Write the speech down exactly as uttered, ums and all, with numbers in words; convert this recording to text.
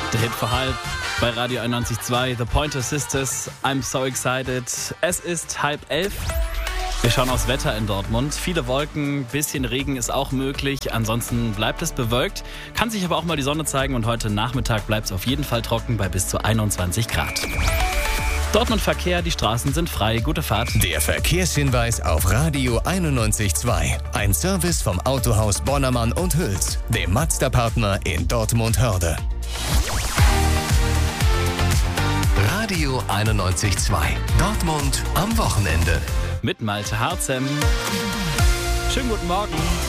Der Hit für halb bei Radio einundneunzig Komma zwei, The Pointer Sisters, I'm so excited. Es ist halb elf. Wir schauen aufs Wetter in Dortmund. Viele Wolken, bisschen Regen ist auch möglich. Ansonsten bleibt es bewölkt. Kann sich aber auch mal die Sonne zeigen und heute Nachmittag bleibt es auf jeden Fall trocken bei bis zu einundzwanzig Grad. Dortmund Verkehr, die Straßen sind frei. Gute Fahrt. Der Verkehrshinweis auf Radio einundneunzig Komma zwei. Ein Service vom Autohaus Bonnermann und Hüls, dem Mazda-Partner in Dortmund-Hörde. Radio einundneunzig Komma zwei. Dortmund am Wochenende. Mit Malte Harzem. Schönen guten Morgen.